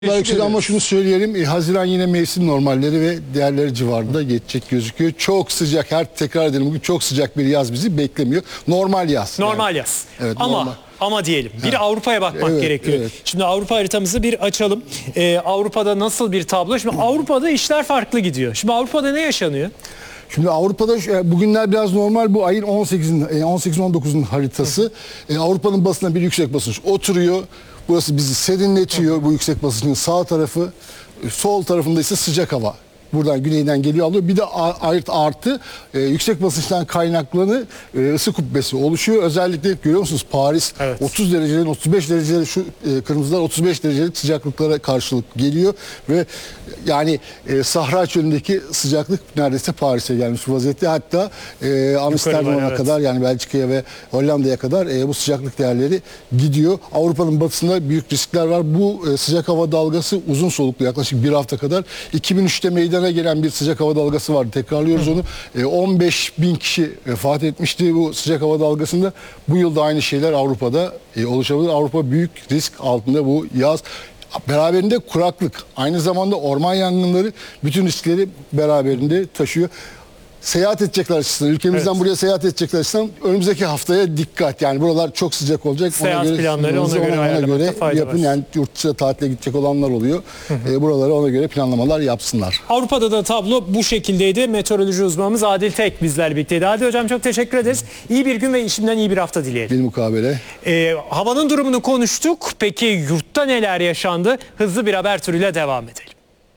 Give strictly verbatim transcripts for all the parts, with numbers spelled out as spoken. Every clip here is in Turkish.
Yüksek ama şunu söyleyelim, e, Haziran yine mevsim normalleri ve değerleri civarında geçecek gözüküyor. Çok sıcak, her tekrar edelim, bugün çok sıcak bir yaz bizi beklemiyor. Normal yaz. Normal yani. yaz. Evet, ama normal. ama diyelim bir Avrupa'ya bakmak Evet, gerekiyor. evet. Şimdi Avrupa haritamızı bir açalım. Ee, Avrupa'da nasıl bir tablo? Şimdi Avrupa'da işler farklı gidiyor. Şimdi Avrupa'da ne yaşanıyor? Şimdi Avrupa'da e, bugünler biraz normal, bu ayın on sekizinin on sekiz on dokuzunun haritası. E, Avrupa'nın basına bir yüksek basınç oturuyor. Burası bizi serinletiyor, bu yüksek basıncın sağ tarafı. E, sol tarafında ise sıcak hava. Buradan güneyden geliyor alıyor. Bir de artı, artı e, yüksek basınçtan kaynaklanı e, ısı kubbesi oluşuyor. Özellikle görüyor musunuz Paris Evet. otuz derecelerin otuz beş dereceleri, şu e, kırmızılar otuz beş derecelik sıcaklıklara karşılık geliyor ve yani e, Sahra çölündeki sıcaklık neredeyse Paris'e gelmiş vaziyette. Hatta e, Amsterdam'a evet. kadar, yani Belçika'ya ve Hollanda'ya kadar e, bu sıcaklık değerleri gidiyor. Avrupa'nın batısında büyük riskler var. Bu e, sıcak hava dalgası uzun soluklu, yaklaşık bir hafta kadar. iki bin üçte meydana gelen bir sıcak hava dalgası vardı. Tekrarlıyoruz Hı. onu. E, on beş bin kişi vefat etmişti bu sıcak hava dalgasında. Bu yıl da aynı şeyler Avrupa'da e, oluşabilir. Avrupa büyük risk altında bu yaz. Beraberinde kuraklık, aynı zamanda orman yangınları bütün riskleri beraberinde taşıyor. Seyahat edecekler açısından, ülkemizden evet. buraya seyahat edecekler açısından önümüzdeki haftaya dikkat. Yani buralar çok sıcak olacak. Seyahat ona göre, planları ona göre, ona göre yapın. Var. Yani yurt dışına tatile gidecek olanlar oluyor. Hı hı. E, buralara ona göre planlamalar yapsınlar. Avrupa'da da tablo bu şekildeydi. Meteoroloji uzmanımız Adil Tek bizlerle birlikteydi. Adil Hocam çok teşekkür ederiz. İyi bir gün ve işimden iyi bir hafta dileyelim. Bir mukabele. E, havanın durumunu konuştuk. Peki yurtta neler yaşandı? Hızlı bir haber turuyla devam edelim.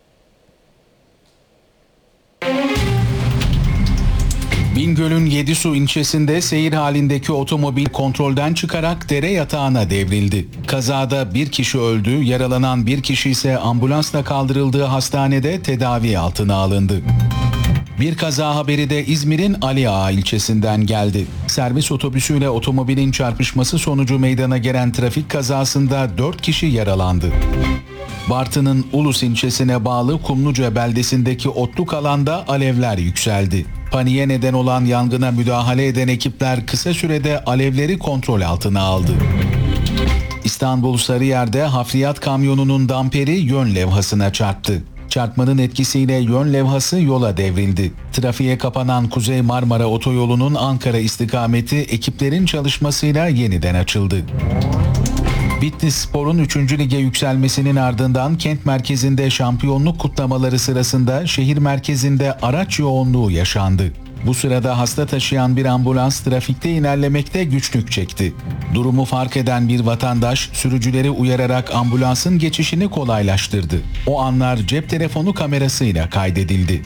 Bingöl'ün Yedisu ilçesinde seyir halindeki otomobil kontrolden çıkarak dere yatağına devrildi. Kazada bir kişi öldü, yaralanan bir kişi ise ambulansla kaldırıldığı hastanede tedavi altına alındı. Bir kaza haberi de İzmir'in Ali Ağa ilçesinden geldi. Servis otobüsüyle otomobilin çarpışması sonucu meydana gelen trafik kazasında dört kişi yaralandı. Bartın'ın Ulus ilçesine bağlı Kumluca beldesindeki otluk alanda alevler yükseldi. Paniğe neden olan yangına müdahale eden ekipler kısa sürede alevleri kontrol altına aldı. İstanbul Sarıyer'de hafriyat kamyonunun damperi yön levhasına çarptı. Çarpmanın etkisiyle yön levhası yola devrildi. Trafiğe kapanan Kuzey Marmara Otoyolu'nun Ankara istikameti ekiplerin çalışmasıyla yeniden açıldı. Bitlisspor'un üçüncü lige yükselmesinin ardından kent merkezinde şampiyonluk kutlamaları sırasında şehir merkezinde araç yoğunluğu yaşandı. Bu sırada hasta taşıyan bir ambulans trafikte ilerlemekte güçlük çekti. Durumu fark eden bir vatandaş sürücüleri uyararak ambulansın geçişini kolaylaştırdı. O anlar cep telefonu kamerasıyla kaydedildi.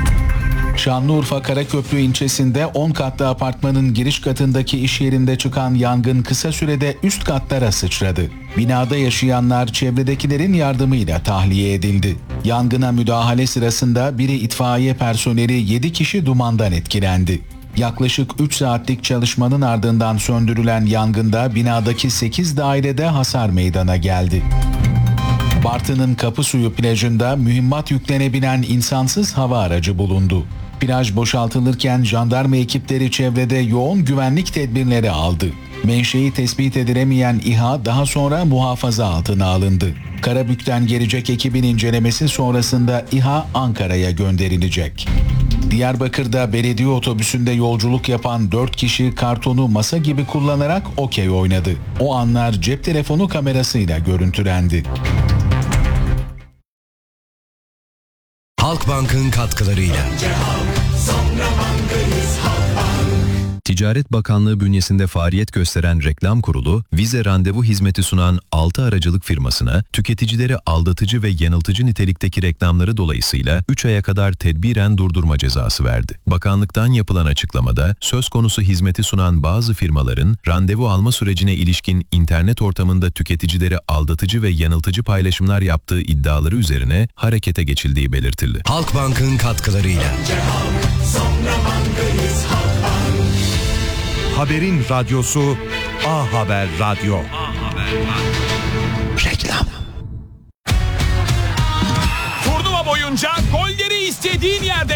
Şanlıurfa Karaköprü ilçesinde on katlı apartmanın giriş katındaki iş yerinde çıkan yangın kısa sürede üst katlara sıçradı. Binada yaşayanlar çevredekilerin yardımıyla tahliye edildi. Yangına müdahale sırasında biri itfaiye personeli, yedi kişi dumandan etkilendi. Yaklaşık üç saatlik çalışmanın ardından söndürülen yangında binadaki sekiz dairede hasar meydana geldi. Bartın'ın Kapısuyu plajında mühimmat yüklenebilen insansız hava aracı bulundu. Plaj boşaltılırken jandarma ekipleri çevrede yoğun güvenlik tedbirleri aldı. Menşei tespit edilemeyen İHA daha sonra muhafaza altına alındı. Karabük'ten gelecek ekibin incelemesi sonrasında İHA Ankara'ya gönderilecek. Diyarbakır'da belediye otobüsünde yolculuk yapan dört kişi kartonu masa gibi kullanarak okey oynadı. O anlar cep telefonu kamerasıyla görüntülendi. Halkbank'ın katkılarıyla. Ticaret Bakanlığı bünyesinde faaliyet gösteren Reklam Kurulu, vize randevu hizmeti sunan altı aracılık firmasına tüketicileri aldatıcı ve yanıltıcı nitelikteki reklamları dolayısıyla üç aya kadar tedbiren durdurma cezası verdi. Bakanlıktan yapılan açıklamada söz konusu hizmeti sunan bazı firmaların randevu alma sürecine ilişkin internet ortamında tüketicileri aldatıcı ve yanıltıcı paylaşımlar yaptığı iddiaları üzerine harekete geçildiği belirtildi. Halkbank'ın katkılarıyla. Haberin radyosu A Haber Radyo. A Haber Radyo. Reklam. Turnuva boyunca golleri istediğin yerde